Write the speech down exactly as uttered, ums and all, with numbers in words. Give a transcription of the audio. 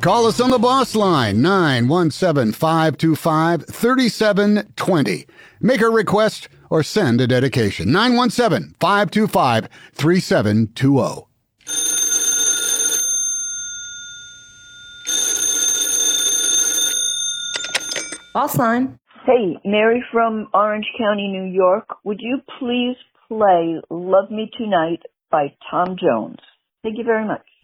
Call us on the boss line, nine one seven, five two five, three seven two zero. Make a request or send a dedication, nine one seven, five two five, three seven two zero. Boss line. Hey, Mary from Orange County, New York. Would you please play Love Me Tonight by Tom Jones? Thank you very much.